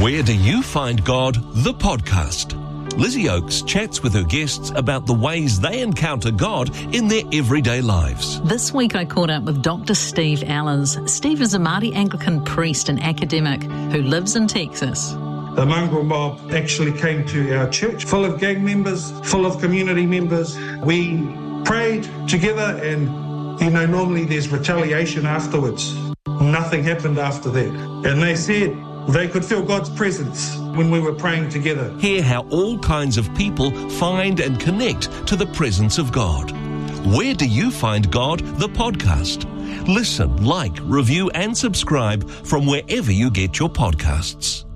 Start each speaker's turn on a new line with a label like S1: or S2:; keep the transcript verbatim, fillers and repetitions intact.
S1: Where Do You Find God? The podcast. Lizzie Oakes chats with her guests about the ways they encounter God in their everyday lives.
S2: This week I caught up with Doctor Steve Allens. Steve is a Māori Anglican priest and academic who lives in Texas.
S3: The mongrel mob actually came to our church, full of gang members, full of community members. We prayed together and, you know, normally there's retaliation afterwards. Nothing happened after that. And they said they could feel God's presence when we were praying together.
S1: Hear how all kinds of people find and connect to the presence of God. Where Do You Find God? The podcast. Listen, like, review and subscribe from wherever you get your podcasts.